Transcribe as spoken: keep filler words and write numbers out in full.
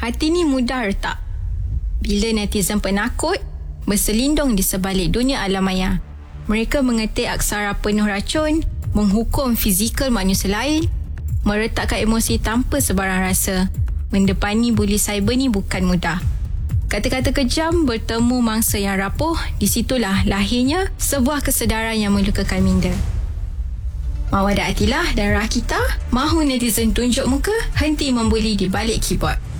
hati ni mudah retak bila netizen penakut berselindung di sebalik dunia alam maya. Mereka mengetik aksara penuh racun, menghukum fizikal manusia lain, meretakkan emosi tanpa sebarang rasa. Mendepani buli cyber ni bukan mudah. Kata-kata kejam bertemu mangsa yang rapuh, di situlah lahirnya sebuah kesedaran yang melukakan minda. Mawadah Atilah dan Rakita mahu netizen tunjuk muka, henti membuli di balik keyboard.